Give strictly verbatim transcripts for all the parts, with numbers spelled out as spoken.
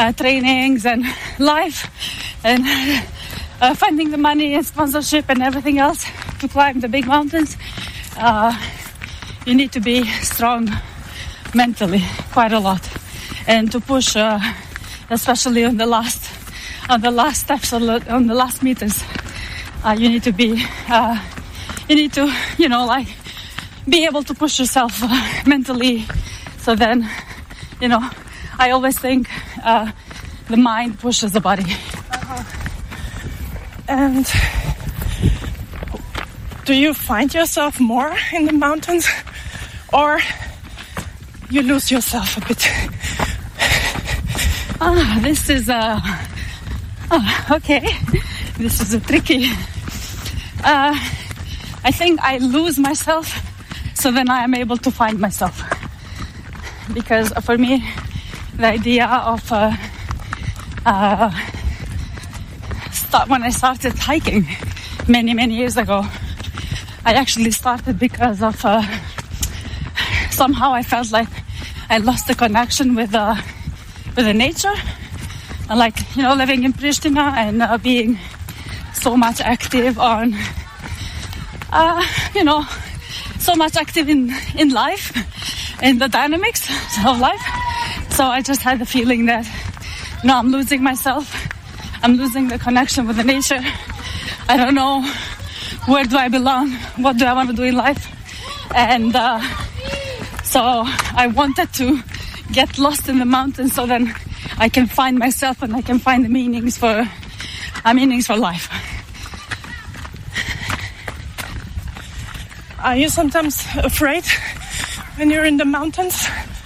uh, trainings and life and uh, finding the money and sponsorship and everything else to climb the big mountains, uh, you need to be strong mentally quite a lot, and to push, uh, especially on the last on the last steps, on the, on the last meters, uh, you need to be uh, you need to you know like be able to push yourself uh, mentally. So then, you know, I always think uh, the mind pushes the body. Uh-huh. And do you find yourself more in the mountains, or you lose yourself a bit? Ah, this is a... Uh, oh, okay. This is a tricky... Uh, I think I lose myself, so then I am able to find myself. Because for me, the idea of... Uh, uh, start, when I started hiking many, many years ago, I actually started because of... Uh, somehow I felt like I lost the connection with uh, with the nature, and like, you know, living in Pristina and uh, being so much active on, uh, you know, so much active in, in life, in the dynamics of life. So I just had the feeling that, you know, I'm losing myself. I'm losing the connection with the nature. I don't know, where do I belong? What do I want to do in life? And uh, so I wanted to get lost in the mountains so then I can find myself and I can find the meanings for uh, meanings for life. Are you sometimes afraid when you're in the mountains?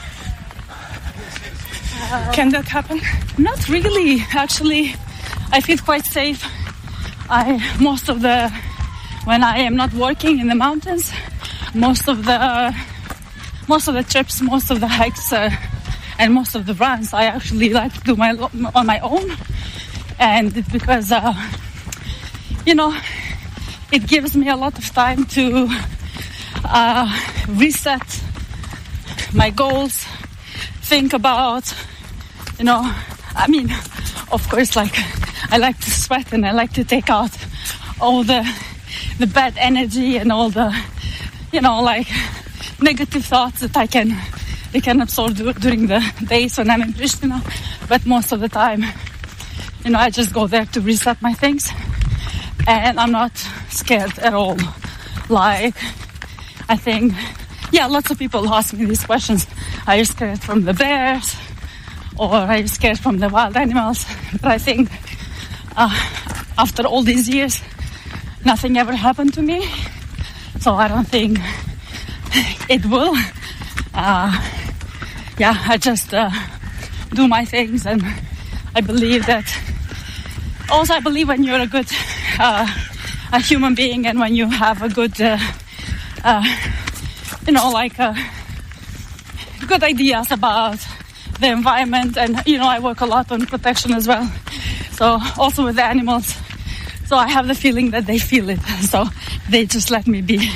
Uh, Can that happen? Not really. Actually, I feel quite safe. I most of the when I am not working in the mountains, most of the uh, most of the trips, most of the hikes, uh, and most of the runs, I actually like to do my on my own, and it's because uh, you know, it gives me a lot of time to uh, reset my goals, think about, you know, I mean, of course, like I like to sweat and I like to take out all the the bad energy and all the, you know, like negative thoughts that I can they can absorb during the days when I'm in Pristina. But most of the time, you know, I just go there to reset my things, and I'm not scared at all. Like, I think, yeah, lots of people ask me these questions. Are you scared from the bears? Or are you scared from the wild animals? But I think uh, after all these years, nothing ever happened to me. So I don't think it will. Uh, yeah, I just uh, do my things, and I believe that. Also, I believe when you're a good uh, a human being, and when you have a good, uh, uh, you know, like uh, good ideas about the environment, and you know, I work a lot on protection as well. So also with the animals. So I have the feeling that they feel it. So they just let me be.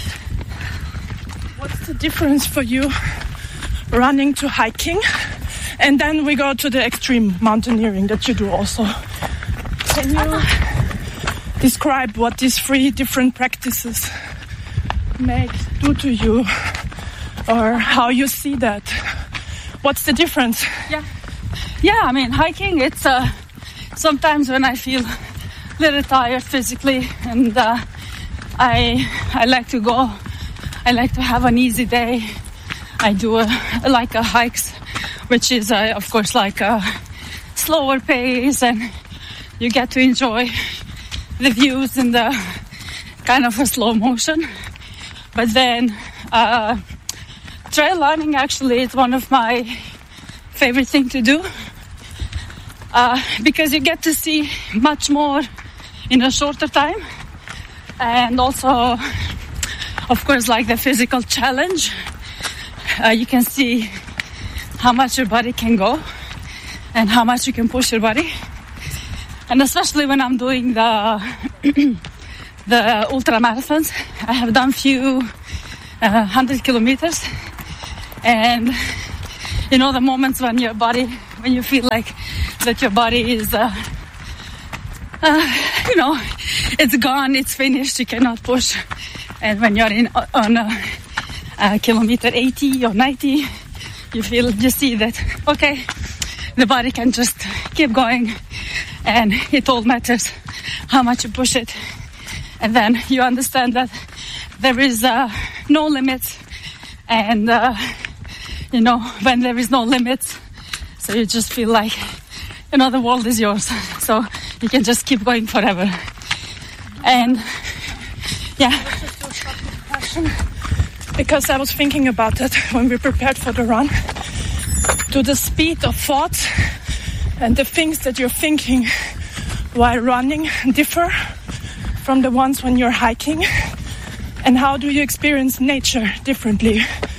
What's the difference for you running to hiking? And then we go to the extreme mountaineering that you do also. Can you describe what these three different practices make do to you, or how you see that? What's the difference? Yeah, yeah. I mean, hiking. It's uh, sometimes when I feel a little tired physically, and uh, I I like to go. I like to have an easy day. I do a, like a hikes, which is uh, of course like a slower pace, and you get to enjoy the views in the kind of a slow motion. But then uh, trail running actually is one of my favorite thing to do, uh, because you get to see much more in a shorter time, and also of course like the physical challenge. Uh, you can see how much your body can go and how much you can push your body. And especially when I'm doing the the ultra marathons, I have done few uh, hundred kilometers, and you know, the moments when your body when you feel like that your body is, uh, uh, you know, it's gone, it's finished, you cannot push. And when you're in on a, a kilometer eighty or ninety, you feel, you see that, okay, the body can just keep going, and it all matters how much you push it. And then you understand that there is uh, no limits, and uh, you know, when there is no limits, so you just feel like, you know, the world is yours, so you can just keep going forever. And yeah, because I was thinking about that when we prepared for the run. Do the speed of thoughts and the things that you're thinking while running differ from the ones when you're hiking? And how do you experience nature differently?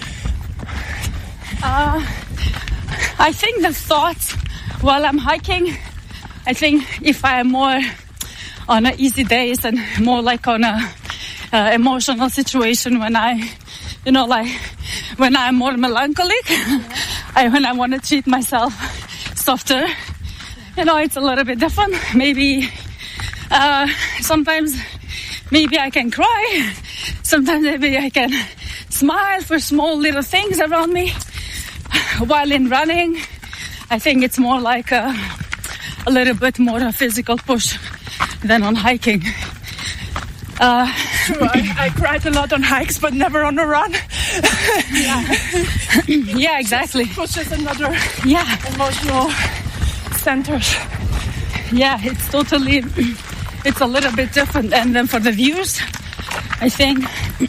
Uh, I think the thoughts while I'm hiking, I think if I am more on a easy days and more like on a uh, emotional situation, when I, you know, like when I'm more melancholic, I, when I want to treat myself softer, you know, it's a little bit different. Maybe uh, sometimes maybe I can cry. Sometimes maybe I can smile for small little things around me. While in running, I think it's more like a, a little bit more a physical push than on hiking. Uh, True, I, I cried a lot on hikes, but never on a run. yeah. yeah, exactly. Just pushes another yeah. emotional centers. Yeah, it's totally, it's a little bit different. And then for the views, I think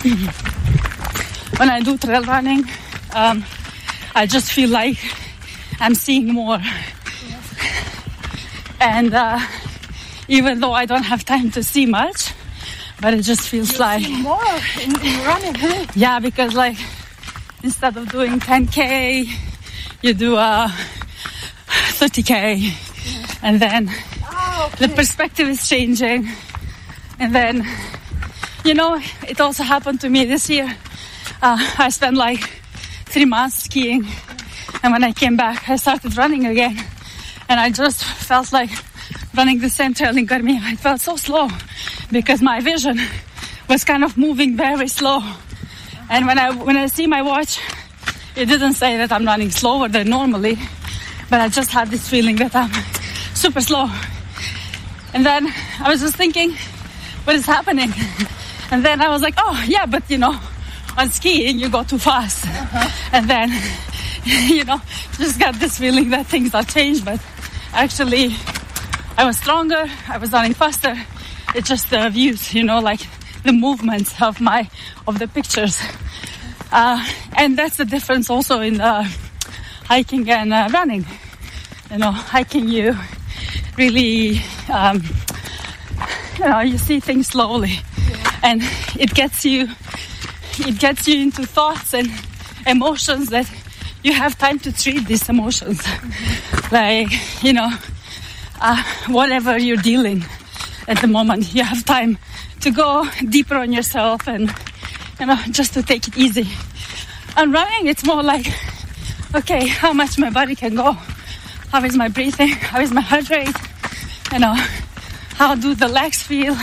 when I do trail running, um, I just feel like I'm seeing more. Yes. And uh, even though I don't have time to see much, but it just feels you like see more in, in running. Huh? Yeah, because like instead of doing ten K, you do uh, thirty K, yes. And then oh, okay. The perspective is changing. And then, you know, it also happened to me this year. Uh, I spent like three months skiing, and when I came back, I started running again, and I just felt like running the same trail in Garmier. I felt so slow because my vision was kind of moving very slow. And when I when I see my watch, it didn't say that I'm running slower than normally, but I just had this feeling that I'm super slow. And then I was just thinking, what is happening? And then I was like, oh yeah, but you know, on skiing you go too fast. Uh-huh. And then, you know, just got this feeling that things are changed, but actually I was stronger, I was running faster. It's just the views, you know, like the movements of my, of the pictures. Uh, and that's the difference also in uh, hiking and uh, running. You know, hiking you really, um, you know, you see things slowly. Yeah. And it gets you, it gets you into thoughts and emotions that you have time to treat these emotions. Mm-hmm. Like, you know, uh, whatever you're dealing at the moment, you have time to go deeper on yourself and, you know, just to take it easy. And running, it's more like, okay, how much my body can go? How is my breathing? How is my heart rate? You know, how do the legs feel?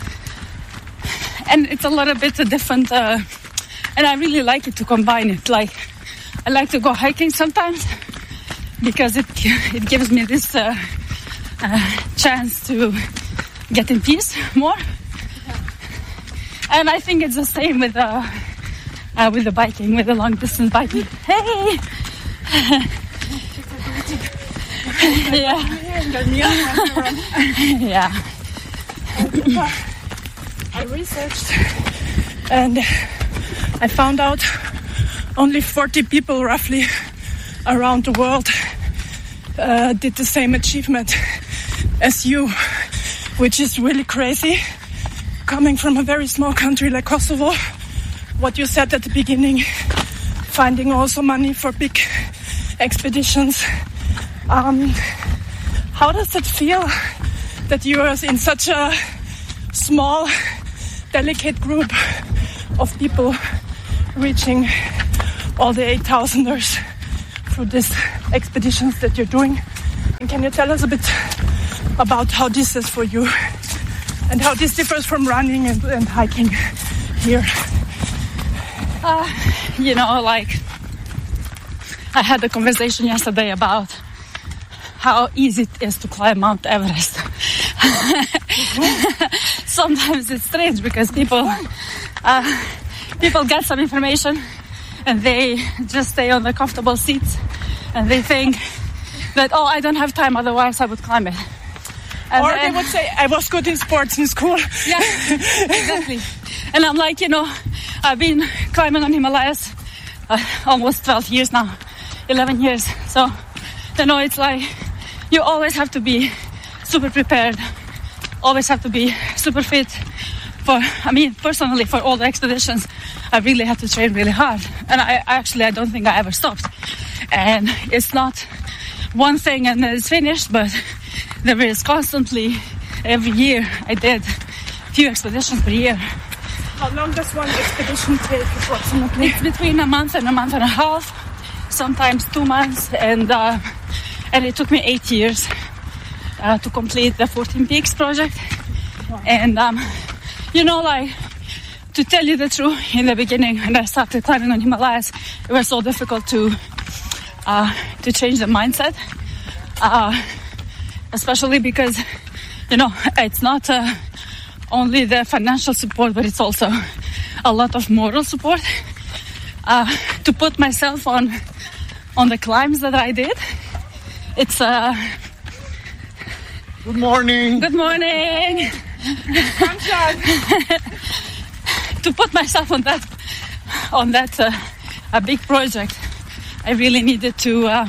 And it's a little bit a different, uh, and I really like it to combine it. Like, I like to go hiking sometimes because it it gives me this uh, uh, chance to get in peace more. And I think it's the same with uh, uh, with the biking, with the long distance biking. Hey. yeah. yeah. I researched and I found out only forty people roughly around the world uh, did the same achievement as you, which is really crazy. Coming from a very small country like Kosovo, what you said at the beginning, finding also money for big expeditions. Um, how does it feel that you are in such a small, delicate group of people reaching all the eight thousanders through this expeditions that you're doing. And can you tell us a bit about how this is for you and how this differs from running and, and hiking here? Uh, you know, like I had a conversation yesterday about how easy it is to climb Mount Everest. Mm-hmm. Sometimes it's strange because people uh, people get some information and they just stay on the comfortable seats and they think that, oh, I don't have time, otherwise I would climb it. And or then, they would say, I was good in sports in school. Yeah, exactly. And I'm like, you know, I've been climbing on Himalayas uh, almost twelve years now, eleven years. So, you know, it's like you always have to be super prepared, always have to be super fit. For, I mean, personally, for all the expeditions, I really had to train really hard. And I actually, I don't think I ever stopped. And it's not one thing and then it's finished, but there is constantly, every year, I did a few expeditions per year. How long does one expedition take approximately? It's between a month and a month and a half, sometimes two months, and uh, and it took me eight years uh, to complete the fourteen Peaks project. Wow. And um, you know, like, to tell you the truth, in the beginning, when I started climbing on Himalayas, it was so difficult to uh, to change the mindset, uh, especially because, you know, it's not uh, only the financial support, but it's also a lot of moral support. Uh, to put myself on on the climbs that I did, it's uh, good morning. Good morning. To put myself on that on that uh, a big project, I really needed to. Uh,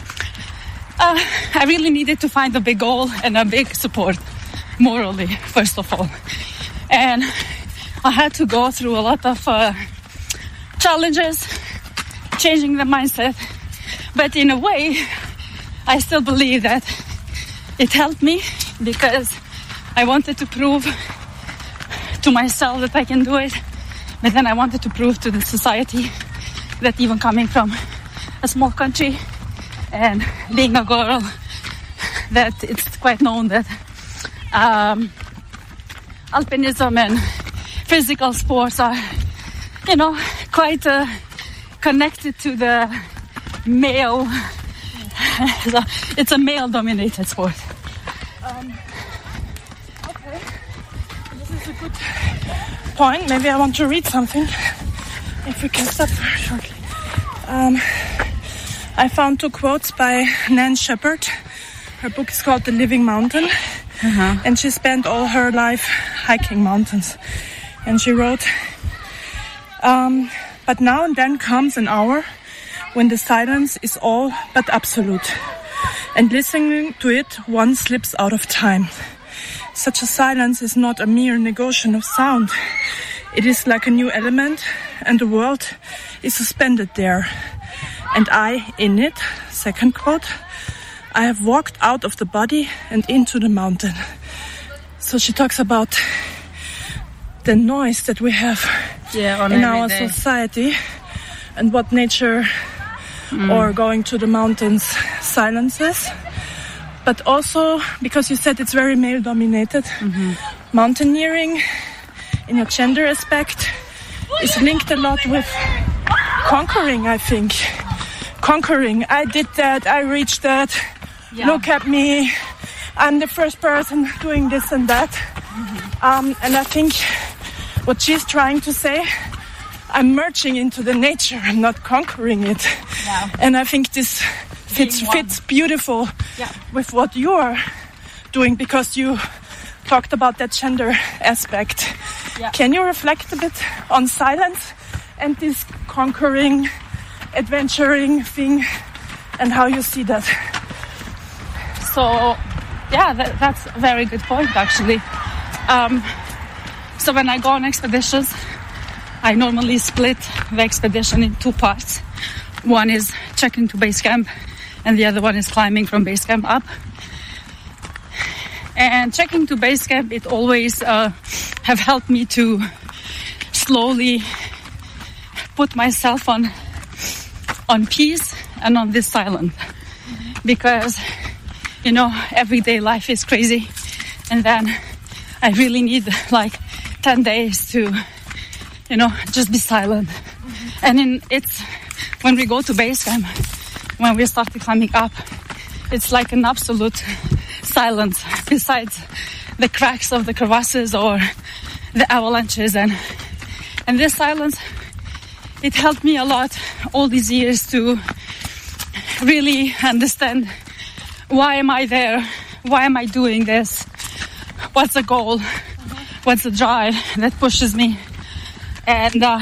uh, I really needed to find a big goal and a big support, morally, first of all, and I had to go through a lot of uh, challenges, changing the mindset. But in a way, I still believe that it helped me because I wanted to prove to myself that I can do it. But then I wanted to prove to the society that even coming from a small country and being a girl, that it's quite known that um, alpinism and physical sports are, you know, quite uh, connected to the male. It's a male-dominated sport. Um, okay, this is a good point. Maybe I want to read something. If we can stop shortly. Um, I found two quotes by Nan Shepherd. Her book is called The Living Mountain. Uh-huh. And she spent all her life hiking mountains. And she wrote, um, but now and then comes an hour when the silence is all but absolute. And listening to it, one slips out of time. Such a silence is not a mere negation of sound. It is like a new element, and the world is suspended there. And I in it, second quote, I have walked out of the body and into the mountain. So she talks about the noise that we have yeah, in our day. Society and what nature mm. or going to the mountains silences. But also, because you said it's very male-dominated, mm-hmm. mountaineering, in a gender aspect, is linked a lot with conquering, I think. Conquering. I did that, I reached that, yeah. Look at me, I'm the first person doing this and that. Mm-hmm. Um, and I think what she's trying to say, I'm merging into the nature, I'm not conquering it. Yeah. And I think this fits, fits beautiful yeah. with what you are doing, because you talked about that gender aspect. Yeah. Can you reflect a bit on silence and this conquering, adventuring thing and how you see that? So, yeah, that, that's a very good point, actually. Um, so when I go on expeditions, I normally split the expedition in two parts. One is checking to base camp, and the other one is climbing from base camp up. And checking to base camp, it always uh, have helped me to slowly put myself on on peace and on this silence. because, you know, everyday life is crazy. And then I really need like ten days to, you know, just be silent. Mm-hmm. And in, it's when we go to base camp, when we start climbing up, it's like an absolute silence besides the cracks of the crevasses or the avalanches. And, and this silence, it helped me a lot all these years to really understand why am I there? Why am I doing this? What's the goal? What's the drive that pushes me? And uh,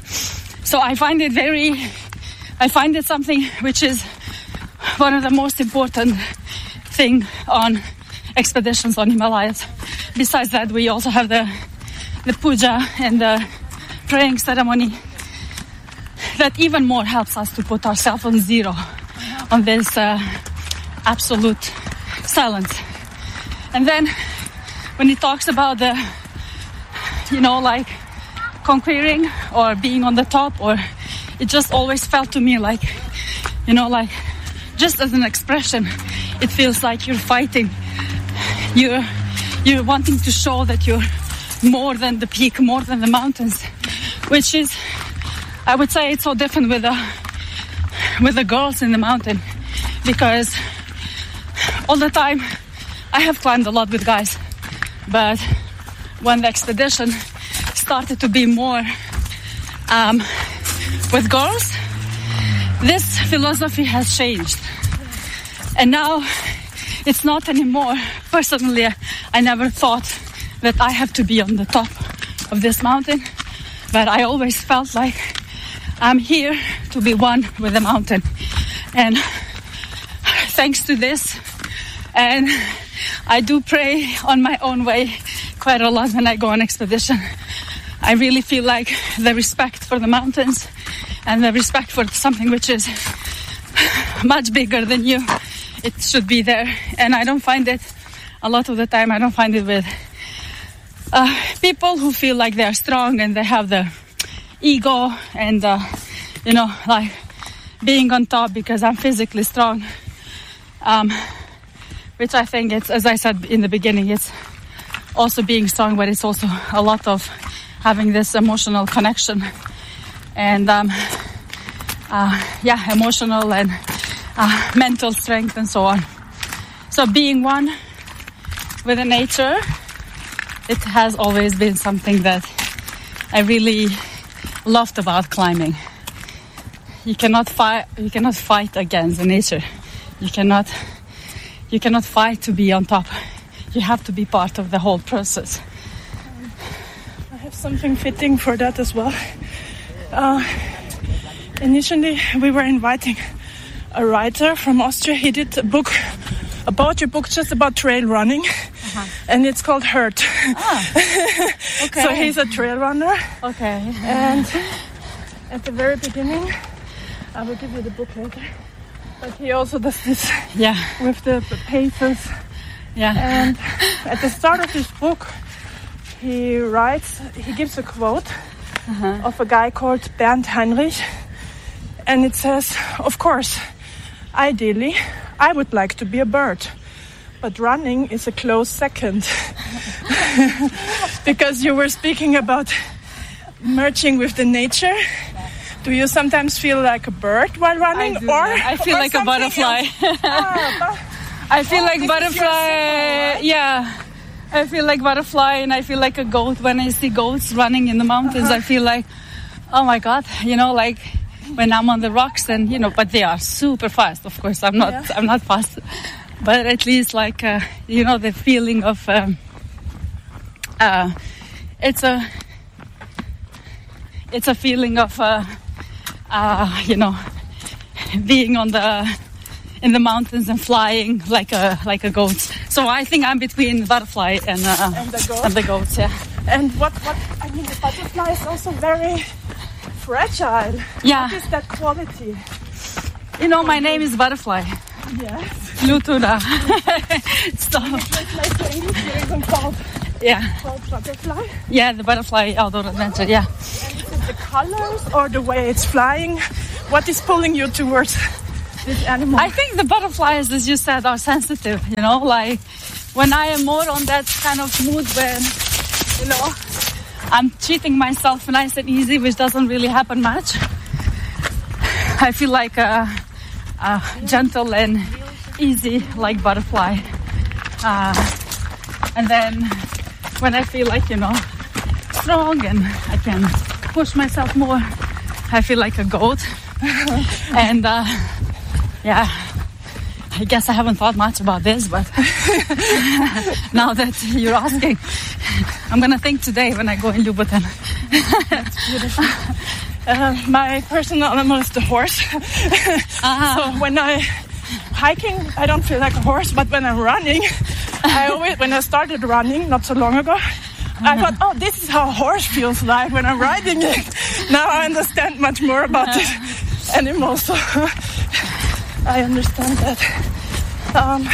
so I find it very, I find it something which is one of the most important thing on expeditions on Himalayas. Besides that, we also have the the puja and the praying ceremony that even more helps us to put ourselves on zero, on this uh, absolute silence. And then when he talks about the, you know, like conquering or being on the top, or it just always felt to me like, you know, like just as an expression, it feels like you're fighting. You're, you're wanting to show that you're more than the peak, more than the mountains, which is, I would say it's so different with the, with the girls in the mountain, because all the time I have climbed a lot with guys, but when the expedition started to be more um, with girls, this philosophy has changed. And now it's not anymore. Personally, I never thought that I have to be on the top of this mountain, but I always felt like I'm here to be one with the mountain. And thanks to this, and I do pray on my own way quite a lot when I go on expedition. I really feel like the respect for the mountains and the respect for something which is much bigger than you, it should be there. And I don't find it, a lot of the time, I don't find it with uh, people who feel like they are strong and they have the ego and, uh, you know, like being on top because I'm physically strong. Um, which I think it's, as I said in the beginning, it's also being strong, but it's also a lot of having this emotional connection and, um, uh, yeah, emotional and uh, mental strength and so on. So being one with the nature, it has always been something that I really loved about climbing. You cannot fight, you cannot fight against the nature. You cannot, you cannot fight to be on top. You have to be part of the whole process. I have something fitting for that as well. Uh, initially, we were inviting a writer from Austria. He did a book, a poetry book just about trail running, uh-huh. and it's called Hurt. Ah, okay. So he's a trail runner. Okay. And at the very beginning, I will give you the book later. But he also does this yeah. with the paces. Yeah. And at the start of his book, he writes, he gives a quote uh-huh. of a guy called Bernd Heinrich. And it says, of course, ideally, I would like to be a bird. But running is a close second. Because you were speaking about merging with the nature. Do you sometimes feel like a bird while running? I do, or yeah. I feel or like a butterfly. ah, I feel oh, like butterfly. Symbol, right? Yeah. I feel like butterfly and I feel like a goat when I see goats running in the mountains. Uh-huh. I feel like, oh my God, you know, like when I'm on the rocks and, you know, but they are super fast. Of course, I'm not, yeah. I'm not fast, but at least like, uh, you know, the feeling of, um, uh, it's a, it's a feeling of, uh, uh, you know, being on the, in the mountains and flying like a like a goat. So I think I'm between butterfly and uh, and the goat. And the goats, yeah. And what what I mean, the butterfly is also very fragile. Yeah. What is that quality? You know, my name is Butterfly. Yes. Lutuna. So. Like the English there isn't called. Yeah. Called butterfly. Yeah, the butterfly outdoor adventure. Yeah. And is it the colors or the way it's flying? What is pulling you towards this animal? I think the butterflies, as you said, are sensitive, you know, like when I am more on that kind of mood when, you know, I'm treating myself nice and easy, which doesn't really happen much. I feel like a, a gentle and easy, like butterfly. Uh, and then when I feel like, you know, strong and I can push myself more, I feel like a goat. And uh, yeah, I guess I haven't thought much about this, but now that you're asking, I'm gonna think today when I go in Louboutin. That's beautiful. Uh, my personal animal is the horse. Uh-huh. So when I hiking, I don't feel like a horse, but when I'm running, I always, when I started running not so long ago, I thought, oh, this is how a horse feels like when I'm riding it. Now I understand much more about this animal, so I understand that. Um,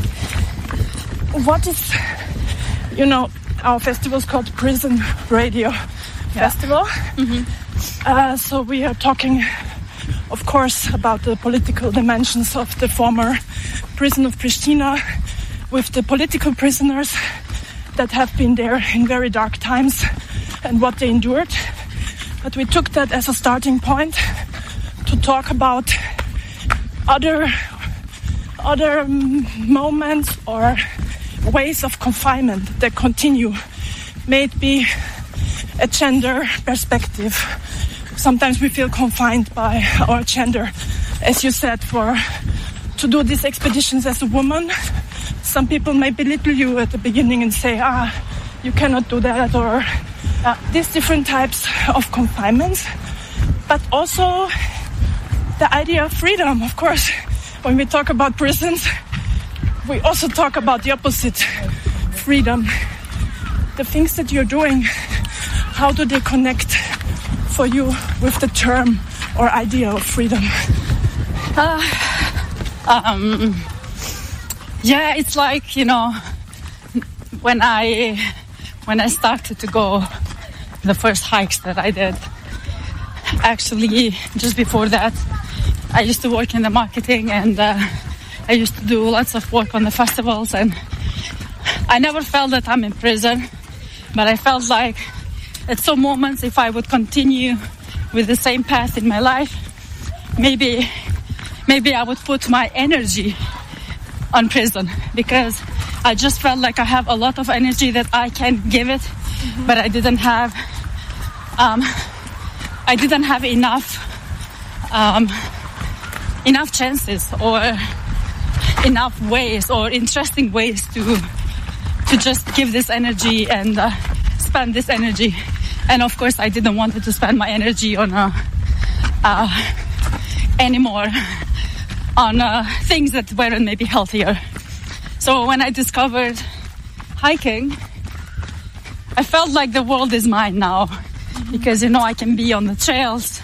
what is, you know, our festival is called Prison Radio yeah. Festival. Mm-hmm. Uh, so we are talking, of course, about the political dimensions of the former prison of Pristina with the political prisoners that have been there in very dark times and what they endured. But we took that as a starting point to talk about other other moments or ways of confinement that continue. May it be a gender perspective. Sometimes we feel confined by our gender. As you said, for to do these expeditions as a woman, some people may belittle you at the beginning and say, ah, you cannot do that, or uh, these different types of confinements. But also the idea of freedom, of course. When we talk about prisons, we also talk about the opposite, freedom. The things that you're doing, how do they connect for you with the term or idea of freedom? Uh, um, yeah, it's like, you know, when I when I started to go the first hikes that I did, actually just before that, I used to work in the marketing, and uh, I used to do lots of work on the festivals, and I never felt that I'm in prison, but I felt like at some moments, if I would continue with the same path in my life, maybe maybe I would put my energy on prison, because I just felt like I have a lot of energy that I can give it, mm-hmm. but I didn't have um, I didn't have enough um, enough chances or enough ways or interesting ways to to just give this energy and uh, spend this energy. And of course I didn't want to spend my energy on uh, uh, anymore on uh, things that weren't maybe healthier. So when I discovered hiking, I felt like the world is mine now, because, you know, I can be on the trails,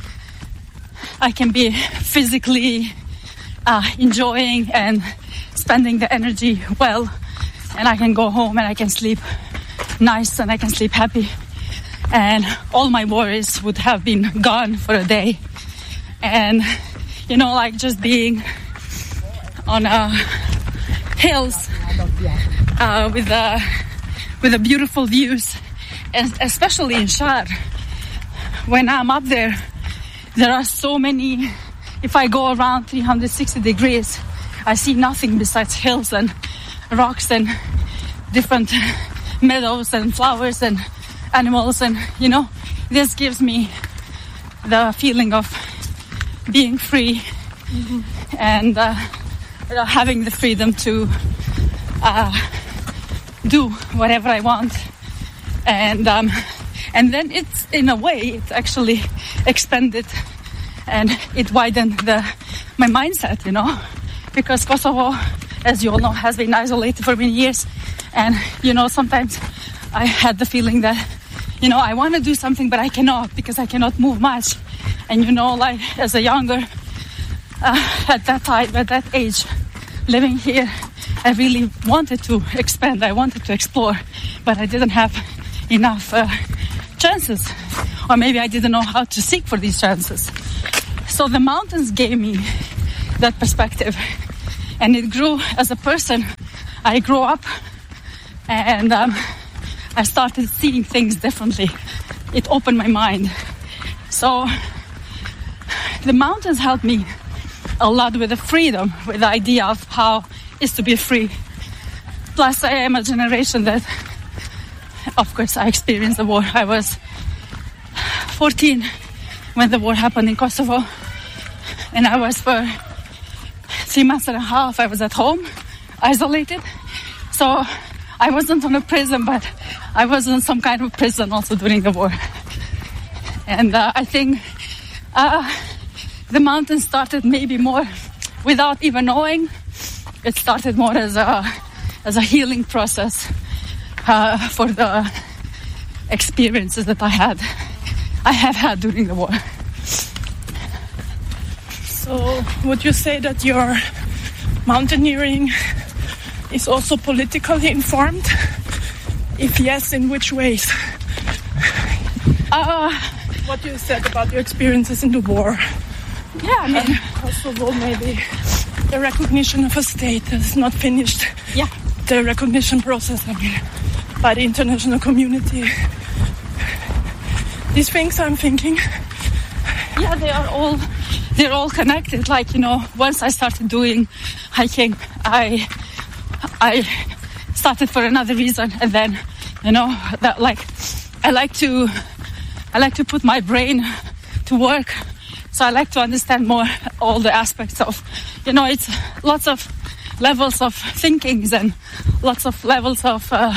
I can be physically uh, enjoying and spending the energy well, and I can go home and I can sleep nice and I can sleep happy, and all my worries would have been gone for a day. And, you know, like just being on uh, hills uh, with uh, with the beautiful views, and especially in Shar, when I'm up there, there are so many. If I go around three hundred sixty degrees, I see nothing besides hills and rocks and different meadows and flowers and animals, and, you know, this gives me the feeling of being free, mm-hmm. and uh, having the freedom to uh, do whatever I want. And um, and then it's, in a way, it's actually expanded and it widened the my mindset, you know, because Kosovo, as you all know, has been isolated for many years. And, you know, sometimes I had the feeling that, you know, I want to do something, but I cannot, because I cannot move much. And, you know, like, as a younger, uh, at that time, at that age, living here, I really wanted to expand, I wanted to explore, but I didn't have enough uh, chances, or maybe I didn't know how to seek for these chances. So the mountains gave me that perspective. And it grew as a person. I grew up and um, I started seeing things differently. It opened my mind. So the mountains helped me a lot with the freedom, with the idea of how it is to be free. Plus, I am a generation that, of course, I experienced the war. I was fourteen when the war happened in Kosovo, and I was for three months and a half, I was at home, isolated. So I wasn't on a prison, but I was in some kind of prison also during the war. And uh, I think uh, the mountain started maybe more without even knowing. It started more as a as a healing process uh, for the experiences that I had, I have had during the war. So would you say that your mountaineering is also politically informed? If yes, in which ways? Uh, what you said about your experiences in the war. Yeah, I mean, and Kosovo, maybe the recognition of a state is not finished. Yeah. The recognition process, I mean, by the international community. These things I'm thinking. Yeah, they are all they're all connected. Like, you know, once I started doing hiking, I I started for another reason, and then, you know, that like I like to I like to put my brain to work. So I like to understand more all the aspects of, you know, it's lots of levels of thinkings and lots of levels of uh,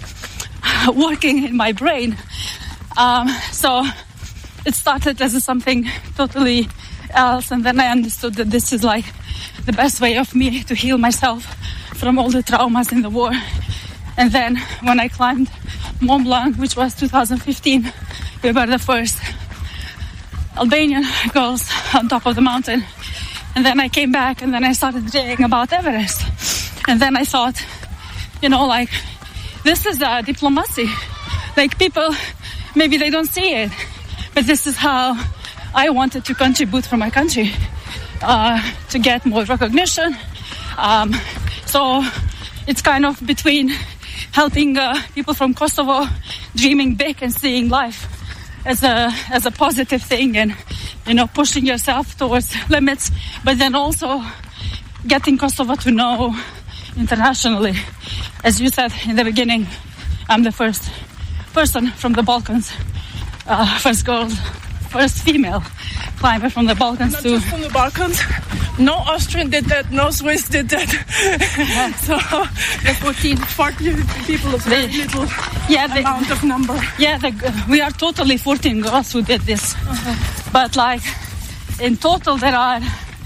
working in my brain. Um, so it started as something totally else, and then I understood that this is like the best way of me to heal myself from all the traumas in the war. And then when I climbed Mont Blanc, which was two thousand fifteen, we were the first Albanian girls on top of the mountain. And then I came back and then I started reading about Everest. And then I thought, you know, like, this is uh, diplomacy. Like, people, maybe they don't see it, but this is how I wanted to contribute for my country, uh, to get more recognition. Um, so it's kind of between helping uh, people from Kosovo dreaming big and seeing life as a as a positive thing, and, you know, pushing yourself towards limits, but then also getting Kosovo to know internationally. As you said in the beginning, I'm the first person from the Balkans, uh, first girl, first female climber from the Balkans. Not to just from the Balkans. No Austrian did that, no Swiss did that. Yeah. So the fourteen, forty people is very They- little yeah, they, amount of number. yeah, the, we are totally fourteen girls who did this. Uh-huh. But like in total there are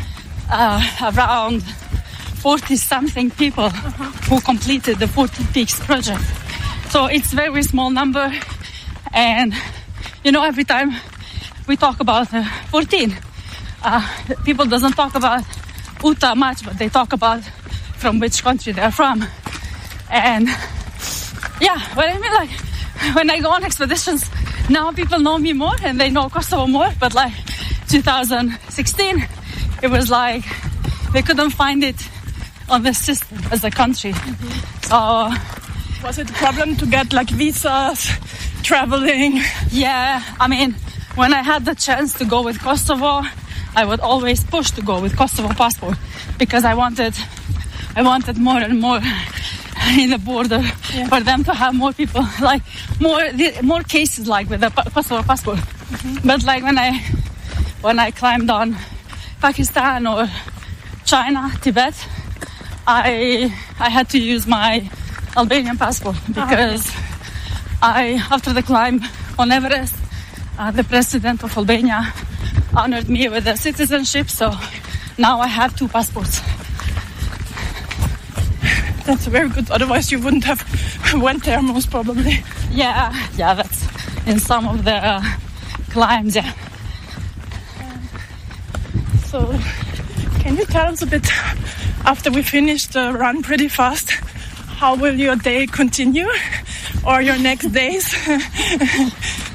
uh, around forty something people uh-huh. who completed the forty Peaks project. So it's very small number, and, you know, every time we talk about uh, fourteen, uh, people doesn't talk about Uta much, but they talk about from which country they're from. And yeah, but I mean, like, when I go on expeditions, now people know me more and they know Kosovo more, but like two thousand sixteen, it was like they couldn't find it on the system as a country. Mm-hmm. So was it a problem to get like visas, traveling? Yeah, I mean, when I had the chance to go with Kosovo, I would always push to go with Kosovo passport, because I wanted I wanted more and more in the border, yeah, for them to have more people, like more more cases like with the Kosovo passport. Mm-hmm. But like when I when I climbed on Pakistan or China, Tibet, I I had to use my Albanian passport, because oh, okay. I after the climb on Everest, uh, the president of Albania honored me with a citizenship, so now I have two passports. That's very good. Otherwise, you wouldn't have went there, most probably. Yeah, yeah, that's in some of the uh, climbs. Yeah. So, can you tell us a bit, after we finish the run pretty fast, how will your day continue, or your next days?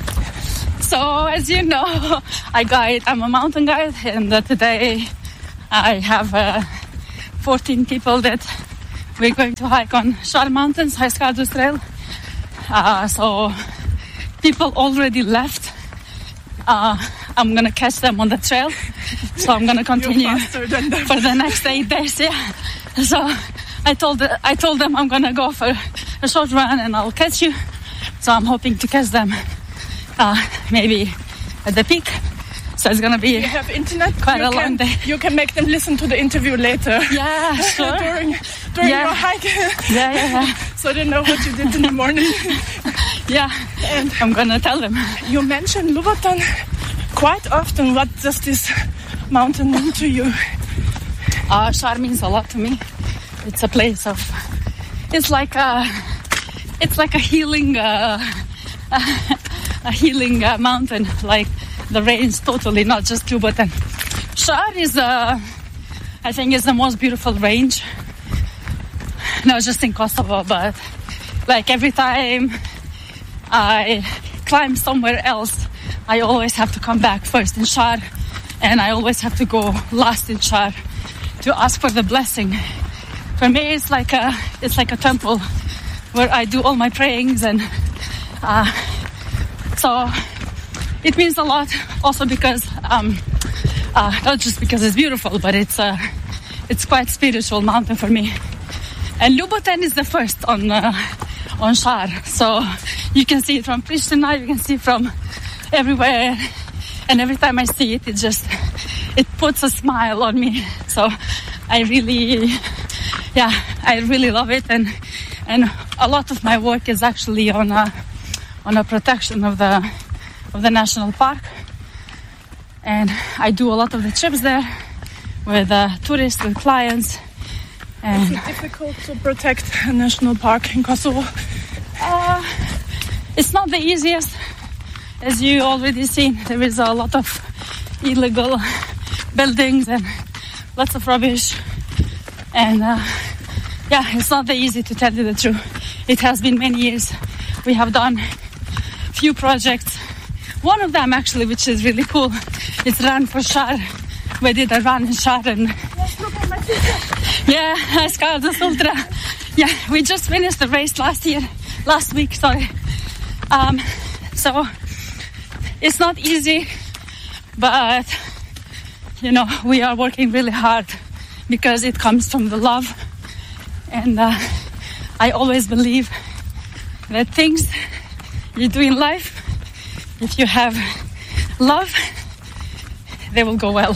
So, as you know, I guide. I'm a mountain guide, and uh, today I have uh, fourteen people that we're going to hike on Shar Mountains, High Skardus Trail. Uh, so people already left. Uh, I'm gonna catch them on the trail, so I'm gonna continue for the next eight days. Yeah. So I told I told them I'm gonna go for a short run and I'll catch you. So I'm hoping to catch them uh, maybe at the peak. So it's gonna be you have internet? quite you a can, long day. You can make them listen to the interview later. Yeah, sure. during during Yeah. your hike. Yeah, yeah, yeah. So they know what you did in the morning. Yeah, and I'm gonna tell them. You mentioned Lofoten quite often. What does this mountain mean to you? Uh, Shar means a lot to me. It's a place of. It's like a. It's like a healing. Uh, a healing uh, mountain, like the range totally, not just Lofoten. Shar is, uh, I think, is the most beautiful range. Not just in Kosovo, but like every time I climb somewhere else, I always have to come back first in Shar, and I always have to go last in Shar to ask for the blessing. For me, it's like a it's like a temple where I do all my prayings, and uh, so it means a lot. Also because um, uh, not just because it's beautiful, but it's uh, it's quite spiritual mountain for me. And Lofoten is the first on uh, on Shar, so you can see it from Pristina, you can see it from everywhere, and every time I see it, it just it puts a smile on me. So I really, yeah, I really love it, and and a lot of my work is actually on a on a protection of the of the national park, and I do a lot of the trips there with uh, tourists, with clients. And Is it difficult to protect a national park in Kosovo? Uh, it's not the easiest. As you already seen, there is a lot of illegal buildings and lots of rubbish. And uh, yeah, it's not that easy, to tell you the truth. It has been many years. We have done few projects. One of them actually, which is really cool, it's Run for Shar. We did a run in Shar, and yeah, High Skardus Ultra. Yeah, we just finished the race last year, last week, sorry. Um, so it's not easy, but you know, we are working really hard because it comes from the love. And uh, I always believe that things you do in life, if you have love, they will go well.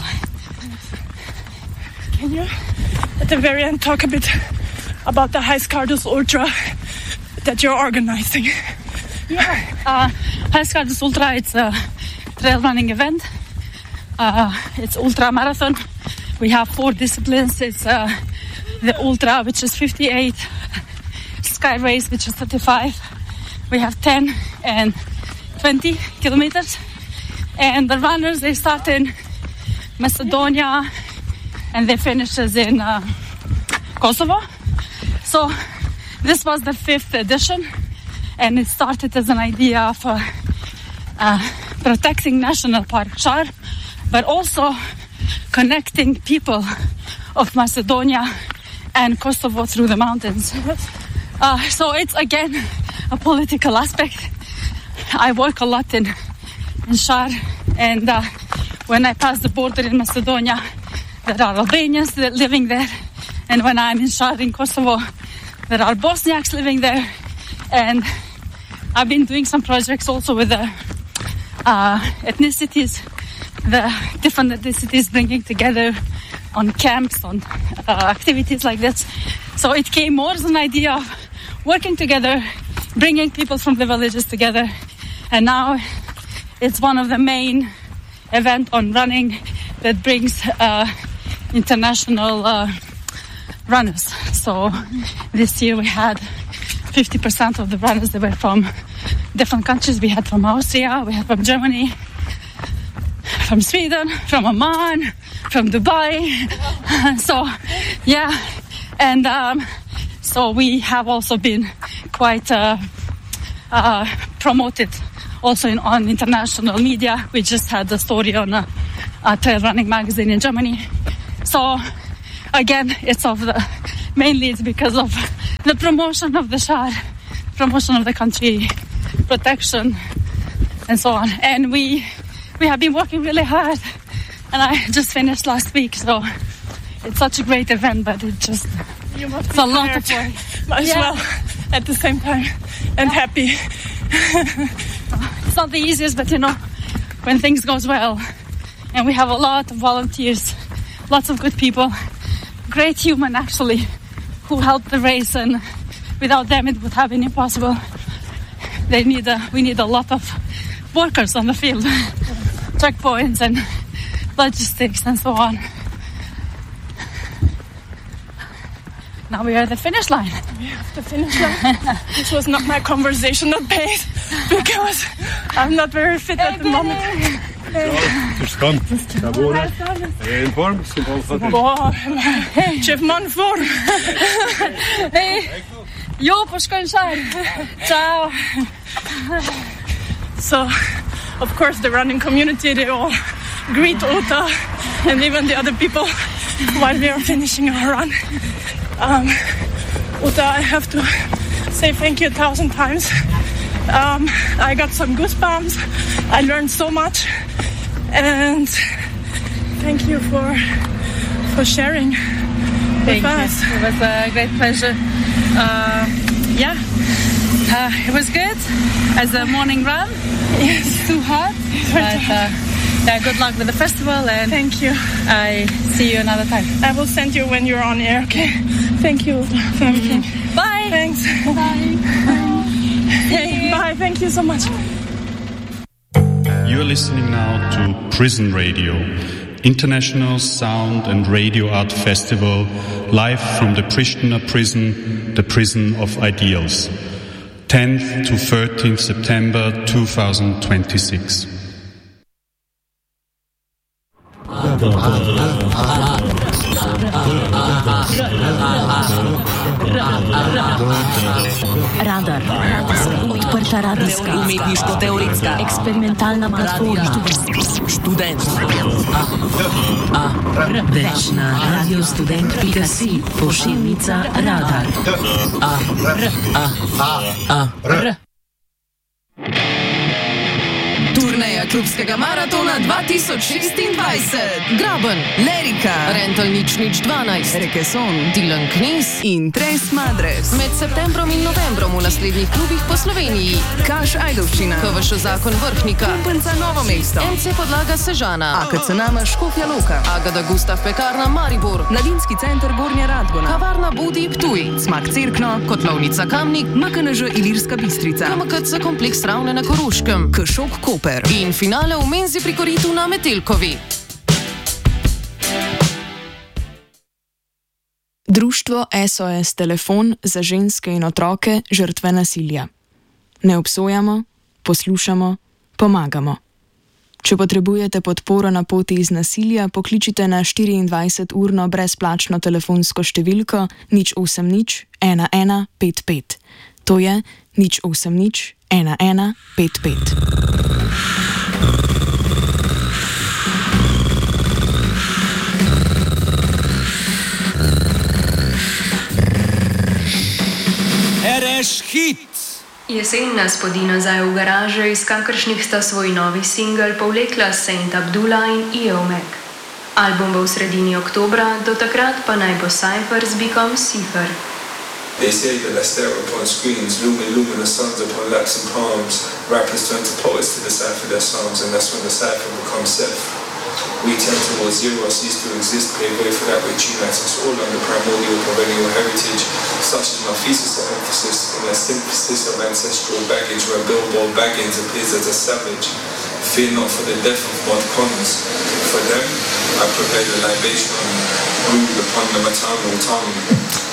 Can you, at the very end, talk a bit about the High Skardus Ultra that you're organizing? Yeah, uh, High Skardus Ultra, it's a trail running event. Uh, it's ultra marathon. We have four disciplines. It's uh, the ultra, which is fifty-eight, sky race, which is thirty-five. We have ten and twenty kilometers. And the runners, they start in Macedonia and they finish in uh, Kosovo. So this was the fifth edition, and it started as an idea of uh, uh, protecting National Park Shar, but also connecting people of Macedonia and Kosovo through the mountains. Uh, so it's again a political aspect. I work a lot in, in Shar, and uh, when I pass the border in Macedonia, there are Albanians living there, and when I'm in Shar in Kosovo, there are Bosniaks living there. And I've been doing some projects also with the uh, ethnicities, the different ethnicities bringing together on camps, on uh, activities like this. So it came more as an idea of working together, bringing people from the villages together. And now it's one of the main events on running that brings uh, international uh, runners. So this year we had fifty percent of the runners that were from different countries. We had from Austria, we had from Germany, from Sweden, from Oman, from Dubai. So yeah, and um, so we have also been quite uh, uh, promoted also in, on international media. We just had the story on a, a trail running magazine in Germany. So again, it's of the mainly it's because of the promotion of the Shah, promotion of the country, protection, and so on. And we we have been working really hard, and I just finished last week, so it's such a great event, but it just You must it's be a lot tired of work. as Yeah. well at the same time and happy. It's not the easiest, but you know, when things goes well, and we have a lot of volunteers, lots of good people, great human actually, who helped the race, and without them it would have been impossible. They need a, we need a lot of workers on the field, checkpoints and logistics and so on. Now we are at the finish line. We have the finish line. This was not my conversational pace because I'm not very fit at the moment. Skan. Tabora. In form. Boah, chef man form. Hej! Jo, på Skånskär! Ciao! So, of course, the running community, they all greet Uta and even the other people while we are finishing our run. Um, Uta, I have to say thank you a thousand times. Um, I got some goosebumps. I learned so much. And thank you for for sharing Thank with us. you. It was a great pleasure. Uh, yeah, uh, it was good as a morning run. It's too hot, but uh, yeah, good luck with the festival, and Thank you. I see you another time. I will send you when you're on air, okay? Thank you for everything. Bye! Thanks. Bye! Hey, bye. Thank you so much. You are listening now to Prison Radio, International Sound and Radio Art Festival, live from the Pristina prison, the prison of ideals, tenth to thirteenth September twenty twenty-six. Radar. Odprta radijska, umetniško-teoretska, eksperimentalna platforma, študentstvo. Več na radiostudent pika si, pošiljnica Radar. Turneja klubskega maratona dva tisoč šestindvajset. Graben, Lerika, Rental nič nič dvanajst, Rekeson, Dilan Knis in Tres Madres. Med septembrom in novembrom v naslednjih klubih po Sloveniji. Kaš Ajdovščina, K V Š Zakon Vrhnika, Kumpenca Novo mesto, M C Podlaga Sežana, A K C Nama Škofja Loka, Agada Gustav Pekarna Maribor, Mladinski center Gornja Radgona, Kavarna Budi Ptuj, Smak Cerkno, Kotlovnica Kamnik, M K N Ž Ilirska Bistrica, K M K C Kompleks Ravne na Koroškem, Kšok Koper in finale v Menzi pri Koritu na Metelkovi. Društvo S O S Telefon za ženske in otroke žrtve nasilja. Ne obsojamo, poslušamo, pomagamo. Če potrebujete podporo na poti iz nasilja, pokličite na štiriindvajseturno brezplačno telefonsko številko nič osem nič ena ena pet pet. To je nič osem nič ena ena pet pet. Ereš hit! Jesen nas podi nazaj v garaže, iz kakršnih sta svoj novi singel povlekla Saint Abdullah in Iomek. Album bo v sredini oktobra, do takrat pa naj bo Cypher z bikom Cipher. They say that I stare upon screens, looming luminous suns upon laps and palms. Rappers turn to poets to decipher their songs, and that's when the cipher becomes self. We tend towards zero, cease to exist, pave way for that which unites us all under primordial perennial heritage. Such is my thesis of emphasis in a synthesis of ancestral baggage, where Billboard Baggins appears as a savage. Fear not for the death of mod cons. For them, I prepare the libation, ruled upon the maternal tongue.